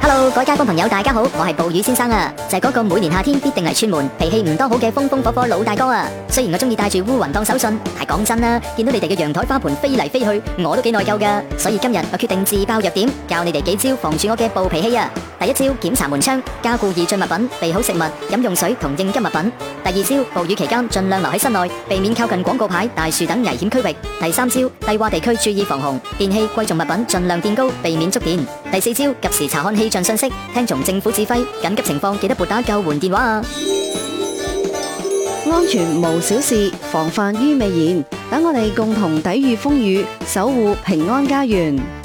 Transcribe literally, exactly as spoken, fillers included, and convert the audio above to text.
Hello， 各位街坊朋友，大家好，我係暴雨先生啊，就係嗰個每年夏天必定嚟串門、脾氣唔多好嘅風風火火老大哥啊。雖然我中意帶住烏雲當手信，但係講真啦，見到你哋嘅陽台花盆飛嚟飛去，我都幾內疚噶。所以今日我決定自爆弱點，教你哋幾招防住我嘅暴脾氣啊。第一招，檢查門窗，加固易進物品，備好食物、飲用水同應急物品。第二招，暴雨期間盡量留喺室內，避免靠近廣告牌、大樹等危險區域。第三招，低洼地區注意防洪，電器、貴重物品盡量墊高，避免觸電。第四招，及時查看氣象信息，聽從政府指揮，緊急情況記得撥打救援電話啊！ 安全無小事，防範於未然。等我哋共同抵禦風雨，守護平安家園。